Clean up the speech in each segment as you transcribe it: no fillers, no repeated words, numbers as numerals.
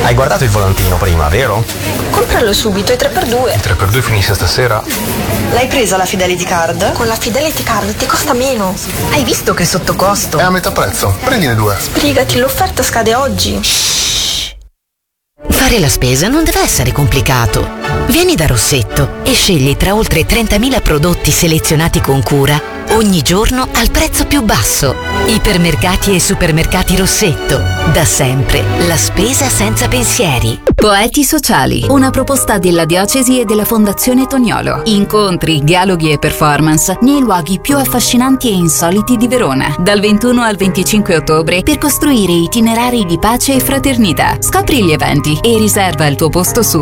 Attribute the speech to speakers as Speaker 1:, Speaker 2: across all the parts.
Speaker 1: Hai guardato il volantino prima, vero?
Speaker 2: Compralo subito, è 3x2.
Speaker 1: Il 3x2 finisce stasera?
Speaker 3: L'hai presa la Fidelity Card?
Speaker 2: Con la Fidelity Card ti costa meno. Hai visto che è sotto costo?
Speaker 4: È a metà prezzo, prendine 2.
Speaker 2: Sbrigati, l'offerta scade oggi.
Speaker 5: Fare la spesa non deve essere complicato. Vieni da Rossetto e scegli tra oltre 30.000 prodotti selezionati con cura ogni giorno al prezzo più basso. Ipermercati e supermercati Rossetto. Da sempre la spesa senza pensieri.
Speaker 6: Poeti Sociali, una proposta della Diocesi e della Fondazione Toniolo. Incontri, dialoghi e performance nei luoghi più affascinanti e insoliti di Verona, dal 21 al 25 ottobre, per costruire itinerari di pace e fraternità. Scopri gli eventi e riserva il tuo posto su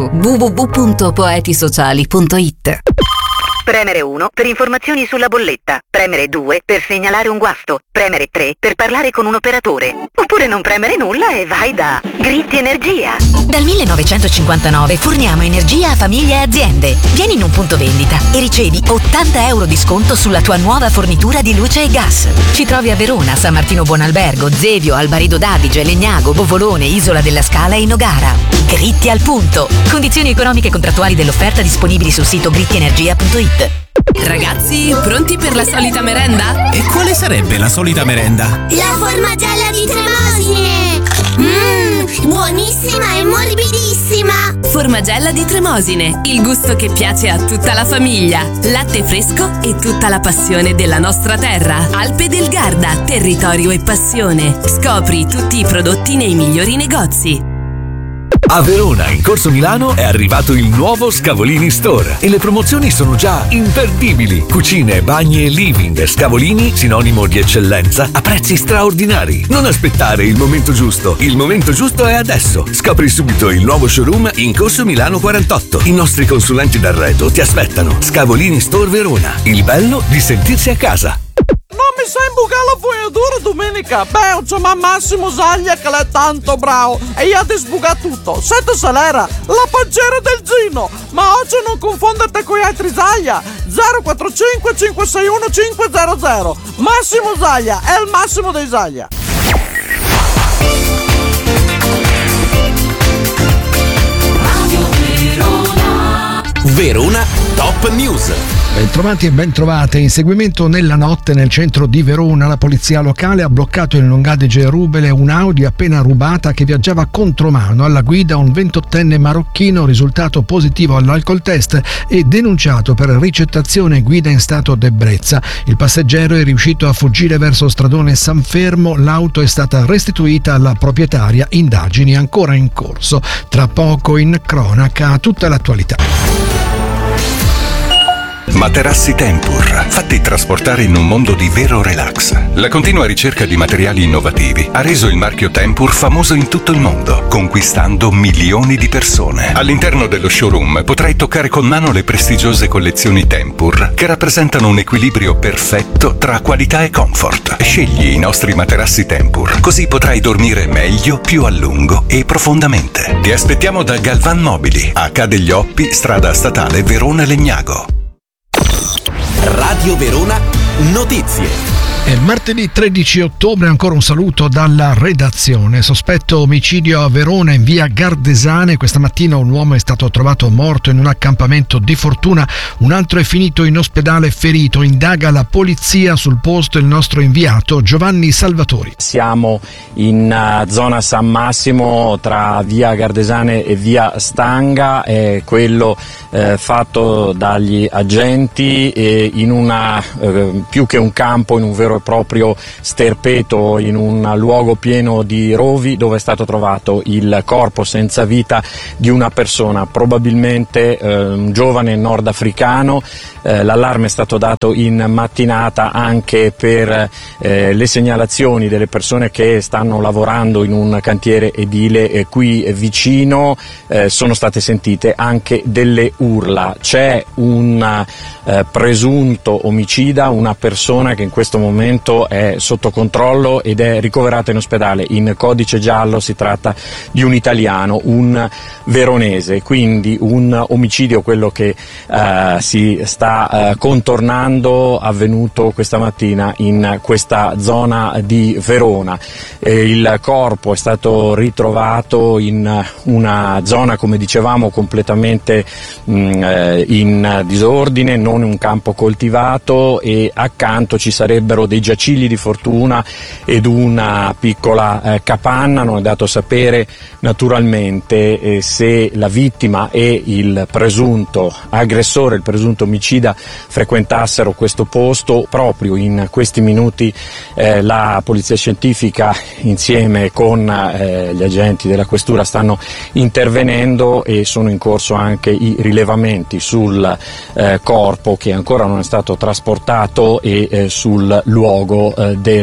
Speaker 6: www.poetisociali.it.
Speaker 7: Premere 1 per informazioni sulla bolletta, premere 2 per segnalare un guasto, premere 3 per parlare con un operatore, oppure non premere nulla e vai da Gritti Energia.
Speaker 5: Dal 1959 forniamo energia a famiglie e aziende. Vieni in un punto vendita e ricevi 80 euro di sconto sulla tua nuova fornitura di luce e gas. Ci trovi a Verona, San Martino Buonalbergo, Zevio, Albarido d'Adige, Legnago, Bovolone, Isola della Scala e Nogara. Gritti al punto. Condizioni economiche e contrattuali dell'offerta disponibili sul sito grittienergia.it.
Speaker 8: Ragazzi, pronti per la solita merenda?
Speaker 9: E quale sarebbe la solita merenda?
Speaker 10: La formagella di Tremosine! Buonissima e morbidissima!
Speaker 8: Formagella di Tremosine, il gusto che piace a tutta la famiglia. Latte fresco e tutta la passione della nostra terra. Alpe del Garda, territorio e passione. Scopri tutti i prodotti nei migliori negozi.
Speaker 11: A Verona, in Corso Milano, è arrivato il nuovo Scavolini Store e le promozioni sono già imperdibili. Cucine, bagni e living. Scavolini, sinonimo di eccellenza, a prezzi straordinari. Non aspettare il momento giusto è adesso. Scopri subito il nuovo showroom in Corso Milano 48. I nostri consulenti d'arredo ti aspettano. Scavolini Store Verona, il bello di sentirsi a casa.
Speaker 12: Non mi sai imbucare la fogliatura domenica? Beh, c'è Massimo Zaglia che è tanto bravo e io ti sbuca tutto. Sette Salera, la pancera del Gino. Ma oggi non confonderti con gli altri Zaglia. 045 561 500. Massimo Zaglia è il massimo dei Zaglia.
Speaker 9: Verona Top News.
Speaker 13: Bentrovati e bentrovate. Inseguimento nella notte nel centro di Verona. La polizia locale ha bloccato in Lungadige Rubele un'Audi appena rubata che viaggiava contromano. Alla guida un 28enne marocchino risultato positivo all'alcol test e denunciato per ricettazione e guida in stato d'ebbrezza. Il passeggero è riuscito a fuggire verso stradone San Fermo. L'auto è stata restituita alla proprietaria. Indagini ancora in corso. Tra poco in cronaca tutta l'attualità.
Speaker 14: Materassi Tempur, fatti trasportare in un mondo di vero relax. La continua ricerca di materiali innovativi ha reso il marchio Tempur famoso in tutto il mondo, conquistando milioni di persone. All'interno dello showroom potrai toccare con mano le prestigiose collezioni Tempur, che rappresentano un equilibrio perfetto tra qualità e comfort. Scegli i nostri materassi Tempur, così potrai dormire meglio, più a lungo e profondamente. Ti aspettiamo da Galvan Mobili, a Ca' degli Oppi, strada statale Verona Legnago.
Speaker 9: Radio Verona Notizie.
Speaker 13: È martedì 13 ottobre, ancora un saluto dalla redazione. Sospetto omicidio a Verona in via Gardesane. Questa mattina un uomo è stato trovato morto in un accampamento di Fortuna, un altro è finito in ospedale ferito. Indaga la polizia sul posto il nostro inviato Giovanni Salvatori.
Speaker 15: Siamo in zona San Massimo tra via Gardesane e via Stanga, è quello fatto dagli agenti in una più che un campo, in un vero e proprio sterpeto, in un luogo pieno di rovi dove è stato trovato il corpo senza vita di una persona, probabilmente un giovane nordafricano. L'allarme è stato dato in mattinata anche per le segnalazioni delle persone che stanno lavorando in un cantiere edile qui vicino. Sono state sentite anche delle urla. C'è un presunto omicida, una persona che in questo momento momento è sotto controllo ed è ricoverata in ospedale. In codice giallo si tratta di un italiano, un veronese, quindi un omicidio, quello che si sta contornando, avvenuto questa mattina in questa zona di Verona. Il corpo è stato ritrovato in una zona, come dicevamo, completamente in disordine, non un campo coltivato, e accanto ci sarebbero dei giacigli di fortuna ed una piccola capanna. Non è dato sapere naturalmente se la vittima e il presunto aggressore, il presunto omicida, frequentassero questo posto. Proprio in questi minuti la polizia scientifica insieme con gli agenti della questura stanno intervenendo e sono in corso anche i rilevamenti sul corpo, che ancora non è stato trasportato, e sul luogo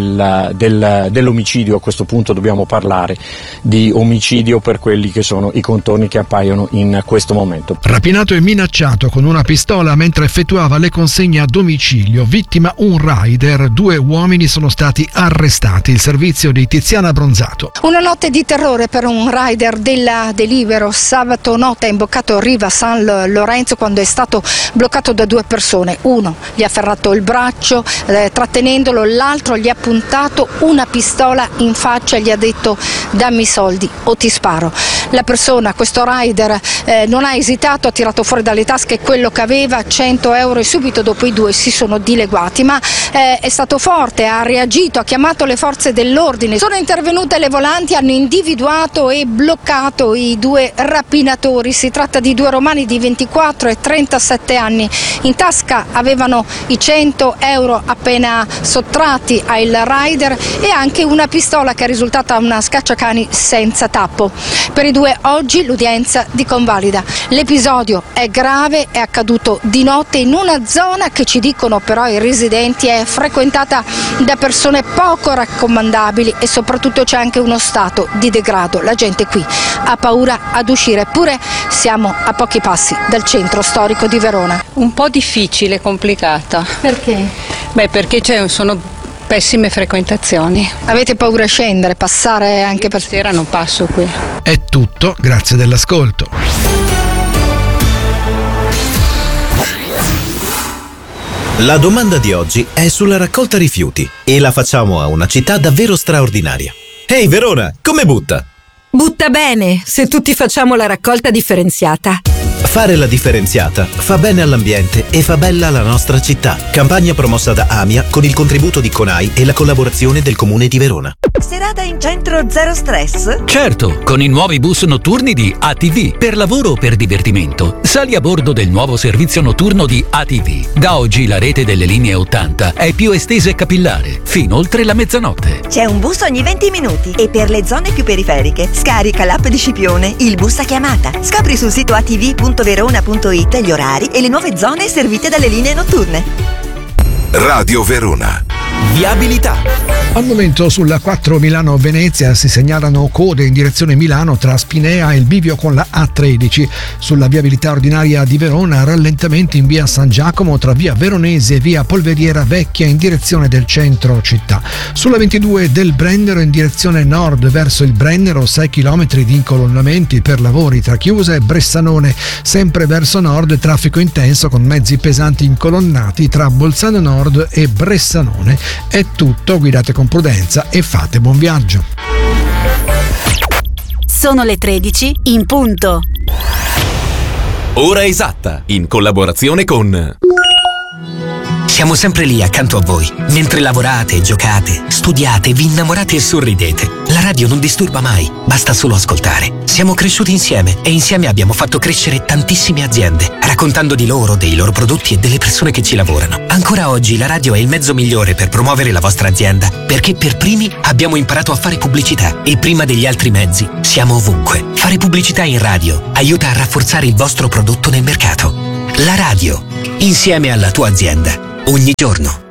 Speaker 15: dell'omicidio. A questo punto dobbiamo parlare di omicidio per quelli che sono i contorni che appaiono in questo momento.
Speaker 13: Rapinato e minacciato con una pistola mentre effettuava le consegne a domicilio, vittima un rider, 2 uomini sono stati arrestati. Il servizio di Tiziana Bronzato.
Speaker 16: Una notte di terrore per un rider della Deliveroo. Sabato notte ha imboccato Riva San Lorenzo quando è stato bloccato da 2 persone. Uno gli ha afferrato il braccio trattenendolo, l'altro gli ha puntato una pistola in faccia e gli ha detto: dammi i soldi o ti sparo. La persona, questo rider, non ha esitato, ha tirato fuori dalle tasche quello che aveva, 100 euro, e subito dopo i 2 si sono dileguati, ma è stato forte, ha reagito, ha chiamato le forze dell'ordine. Sono intervenute le volanti, hanno individuato e bloccato i 2 rapinatori. Si tratta di 2 romani di 24 e 37 anni. In tasca avevano i 100 euro appena sottratti al rider e anche una pistola che è risultata una scacciacani senza tappo. Per i 2 oggi l'udienza di convalida. L'episodio è grave, è accaduto di notte in una zona che, ci dicono però i residenti, è frequentata da persone poco raccomandabili e soprattutto c'è anche uno stato di degrado. La gente qui ha paura ad uscire, eppure siamo a pochi passi dal centro storico di Verona.
Speaker 17: Un po' difficile, complicata.
Speaker 16: Perché?
Speaker 17: Perché sono pessime frequentazioni.
Speaker 16: Avete paura a scendere, passare anche per
Speaker 17: sera? Non passo qui.
Speaker 13: È tutto, grazie dell'ascolto.
Speaker 9: La domanda di oggi è sulla raccolta rifiuti e la facciamo a una città davvero straordinaria. Ehi Verona, come butta?
Speaker 18: Butta bene, se tutti facciamo la raccolta differenziata.
Speaker 9: Fare la differenziata fa bene all'ambiente e fa bella la nostra città. Campagna promossa da AMIA con il contributo di CONAI e la collaborazione del Comune di Verona.
Speaker 19: Serata in centro zero stress?
Speaker 20: Certo, con i nuovi bus notturni di ATV. Per lavoro o per divertimento, sali a bordo del nuovo servizio notturno di ATV. Da oggi la rete delle linee 80 è più estesa e capillare, fino oltre la mezzanotte.
Speaker 19: C'è un bus ogni 20 minuti e per le zone più periferiche scarica l'app di Scipione, il bus a chiamata. Scopri sul sito atv.verona.it gli orari e le nuove zone servite dalle linee notturne.
Speaker 21: Radio Verona.
Speaker 9: Viabilità.
Speaker 13: Al momento sulla 4 Milano-Venezia si segnalano code in direzione Milano tra Spinea e il bivio con la A13. Sulla viabilità ordinaria di Verona rallentamenti in via San Giacomo tra via Veronese e via Polveriera Vecchia in direzione del centro città. Sulla 22 del Brennero in direzione nord verso il Brennero 6 km di incolonnamenti per lavori tra Chiusa e Bressanone. Sempre verso nord traffico intenso con mezzi pesanti incolonnati tra Bolzano Nord e Bressanone. È tutto, guidate con prudenza e fate buon viaggio.
Speaker 18: Sono le 13 in punto.
Speaker 9: Ora esatta, in collaborazione con...
Speaker 22: Siamo sempre lì accanto a voi, mentre lavorate, giocate, studiate, vi innamorate e sorridete. La radio non disturba mai, basta solo ascoltare. Siamo cresciuti insieme e insieme abbiamo fatto crescere tantissime aziende, raccontando di loro, dei loro prodotti e delle persone che ci lavorano. Ancora oggi la radio è il mezzo migliore per promuovere la vostra azienda, perché per primi abbiamo imparato a fare pubblicità e prima degli altri mezzi siamo ovunque. Fare pubblicità in radio aiuta a rafforzare il vostro prodotto nel mercato. La radio, insieme alla tua azienda. Ogni giorno.